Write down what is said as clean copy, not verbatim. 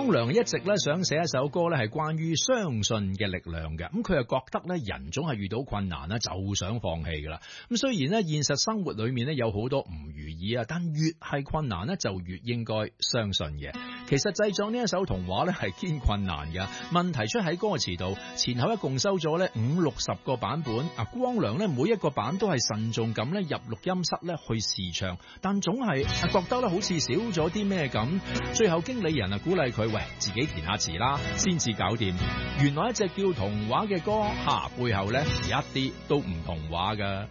光良一直咧想寫一首歌咧係關於相信嘅力量嘅，咁佢又覺得咧人總係遇到困難咧就想放棄噶啦。咁雖然咧現實生活裏面咧有好多唔如意啊，但越係困難咧就越應該相信嘅。其實製作呢一首童話咧係堅困難嘅，問題出喺歌詞度，前後一共收咗咧50-60個版本。光良咧每一個版都係慎重咁咧入錄音室咧去試唱，但總係覺得咧好似少咗啲咩咁。最後經理人鼓勵佢，喂，自己填下詞啦，先至搞掂。原來一隻叫童話嘅歌，背後咧一啲都唔童話噶。